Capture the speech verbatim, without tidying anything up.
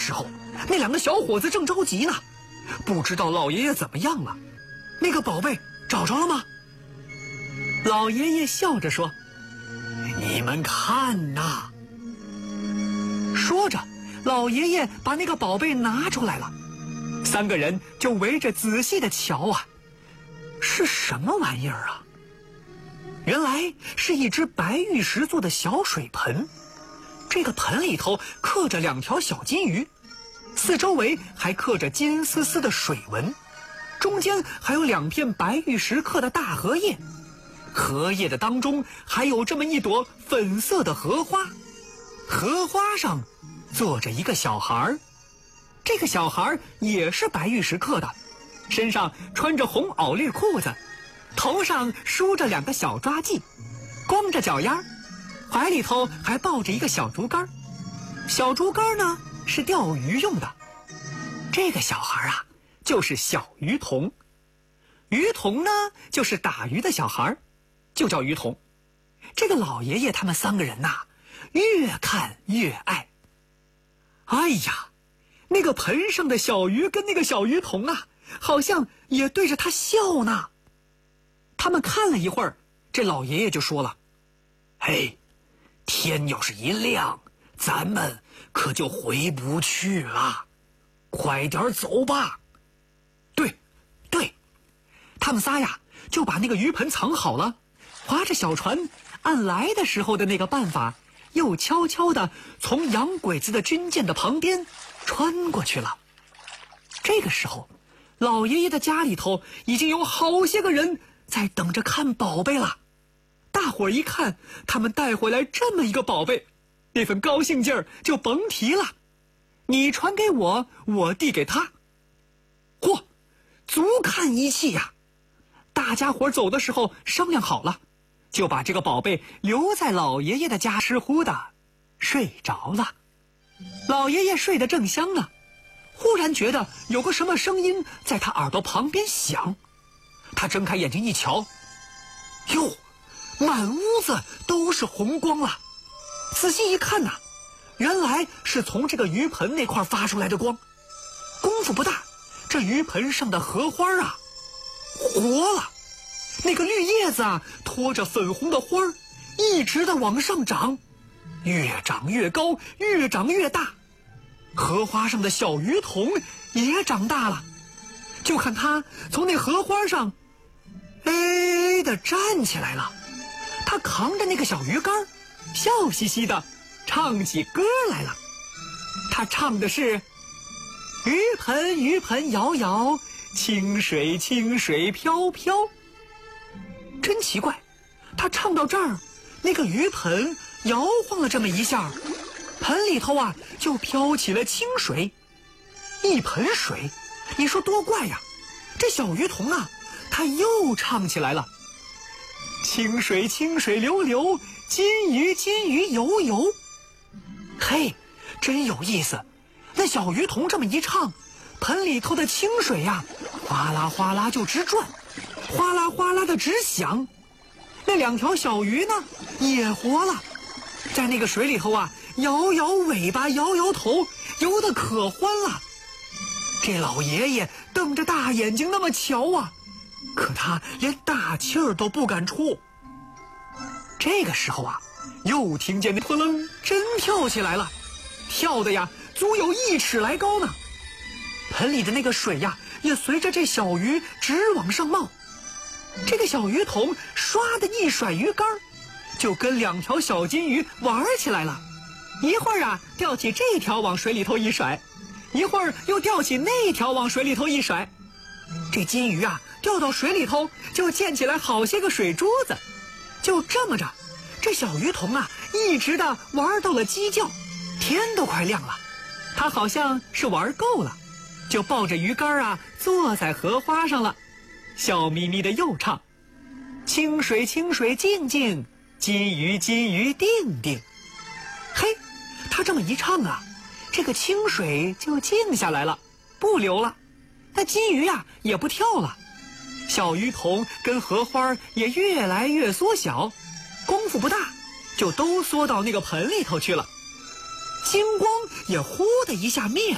时候，那两个小伙子正着急呢，不知道老爷爷怎么样了。那个宝贝找着了吗？老爷爷笑着说：“你们看呐。”说着，老爷爷把那个宝贝拿出来了。三个人就围着仔细的瞧啊，是什么玩意儿啊？原来是一只白玉石做的小水盆，这个盆里头刻着两条小金鱼，四周围还刻着金丝丝的水纹，中间还有两片白玉石刻的大荷叶，荷叶的当中还有这么一朵粉色的荷花，荷花上坐着一个小孩，这个小孩也是白玉石刻的，身上穿着红袄绿裤子，头上梳着两个小抓髻，光着脚丫，怀里头还抱着一个小竹竿，小竹竿呢是钓鱼用的。这个小孩啊就是小鱼童，鱼童呢就是打鱼的小孩，就叫鱼童。这个老爷爷他们三个人呐，越看越爱。哎呀，那个盆上的小鱼跟那个小鱼童啊，好像也对着他笑呢。他们看了一会儿，这老爷爷就说了：“嘿，天要是一亮，咱们可就回不去了，快点走吧。”对，对，他们仨呀就把那个鱼盆藏好了，划着小船，按来的时候的那个办法，又悄悄地从洋鬼子的军舰的旁边穿过去了。这个时候，老爷爷的家里头已经有好些个人在等着看宝贝了。大伙儿一看他们带回来这么一个宝贝，那份高兴劲儿就甭提了。你传给我，我递给他，嚯，足看一气呀！大家伙走的时候商量好了，就把这个宝贝留在老爷爷的家，湿乎的睡着了。老爷爷睡得正香呢，忽然觉得有个什么声音在他耳朵旁边响，他睁开眼睛一瞧，哟，满屋子都是红光了。仔细一看呐，原来是从这个鱼盆那块发出来的光。功夫不大，这鱼盆上的荷花啊活了，那个绿叶子啊拖着粉红的花儿，一直的往上长，越长越高，越长越大。荷花上的小鱼童也长大了，就看他从那荷花上哎的站起来了，他扛着那个小鱼竿，笑嘻嘻的唱起歌来了。他唱的是：鱼盆鱼盆摇摇，清水清水飘飘。真奇怪，他唱到这儿，那个鱼盆摇晃了这么一下，盆里头啊就飘起了清水，一盆水，你说多怪呀！这小鱼童啊，他又唱起来了：清水清水流流，金鱼金鱼游游。嘿，真有意思！那小鱼童这么一唱，盆里头的清水呀、啊，哗啦哗啦就直转，哗啦哗啦的直响。那两条小鱼呢，也活了，在那个水里头啊，摇摇尾巴，摇摇头，游得可欢了。这老爷爷瞪着大眼睛那么瞧啊，可他连大气儿都不敢出。这个时候啊，又听见那扑棱真跳起来了，跳的呀足有一尺来高呢。盆里的那个水呀，也随着这小鱼直往上冒。这个小鱼童唰的一甩鱼竿，就跟两条小金鱼玩起来了。一会儿啊钓起这条往水里头一甩，一会儿又钓起那条往水里头一甩。这金鱼啊掉到水里头就溅起来好些个水珠子。就这么着，这小鱼童啊一直的玩到了鸡叫，天都快亮了。他好像是玩够了，就抱着鱼竿啊坐在荷花上了，笑眯眯的又唱：清水清水静静，金鱼金鱼定定。嘿，他这么一唱啊，这个清水就静下来了，不流了，那金鱼啊也不跳了，小鱼童跟荷花也越来越缩小，功夫不大就都缩到那个盆里头去了，金光也呼的一下灭了。